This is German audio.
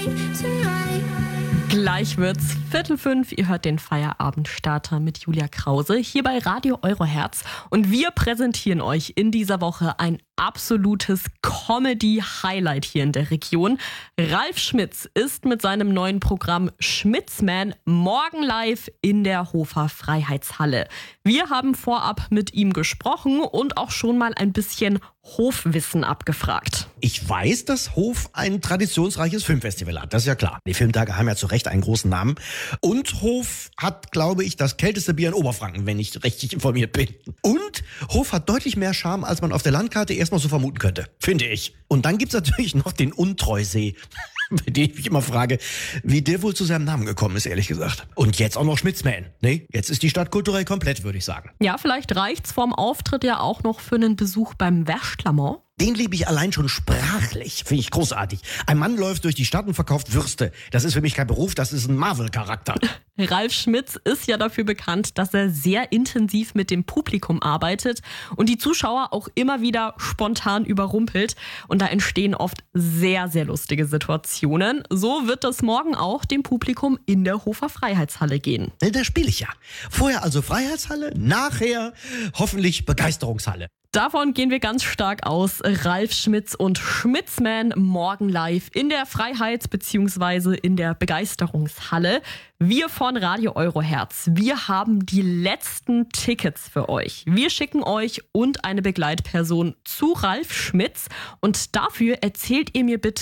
Gleich wird's 4:45. Ihr hört den Feierabendstarter mit Julia Krause hier bei Radio Euroherz. Und wir präsentieren euch in dieser Woche ein absolutes Comedy-Highlight hier in der Region. Ralf Schmitz ist mit seinem neuen Programm Schmitzman morgen live in der Hofer Freiheitshalle. Wir haben vorab mit ihm gesprochen und auch schon mal ein bisschen Hofwissen abgefragt. Ich weiß, dass Hof ein traditionsreiches Filmfestival hat, das ist ja klar. Die Filmtage haben ja zu Recht einen großen Namen. Und Hof hat, glaube ich, das kälteste Bier in Oberfranken, wenn ich richtig informiert bin. Und Hof hat deutlich mehr Charme, als man auf der Landkarte erstmal so vermuten könnte, finde ich. Und dann gibt's natürlich noch den Untreusee, bei dem ich mich immer frage, wie der wohl zu seinem Namen gekommen ist, ehrlich gesagt. Und jetzt auch noch Schmitzman. Nee, jetzt ist die Stadt kulturell komplett, würde ich sagen. Ja, vielleicht reicht's vorm Auftritt ja auch noch für einen Besuch beim Wäschlamont. Den liebe ich allein schon sprachlich. Finde ich großartig. Ein Mann läuft durch die Stadt und verkauft Würste. Das ist für mich kein Beruf, das ist ein Marvel-Charakter. Ralf Schmitz ist ja dafür bekannt, dass er sehr intensiv mit dem Publikum arbeitet und die Zuschauer auch immer wieder spontan überrumpelt. Und da entstehen oft sehr, sehr lustige Situationen. So wird es morgen auch dem Publikum in der Hofer Freiheitshalle gehen. Da spiele ich ja. Vorher also Freiheitshalle, nachher hoffentlich Begeisterungshalle. Davon gehen wir ganz stark aus. Ralf Schmitz und Schmitzman morgen live in der Freiheits- bzw. in der Begeisterungshalle. Wir von Radio Euroherz, wir haben die letzten Tickets für euch. Wir schicken euch und eine Begleitperson zu Ralf Schmitz und dafür erzählt ihr mir bitte